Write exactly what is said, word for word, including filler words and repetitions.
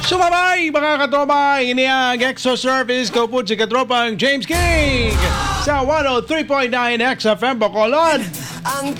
Sumabay mga katropa, ini ang Exo Service ko po si katropang James King sa one oh three point nine X F M Bacolod. Ang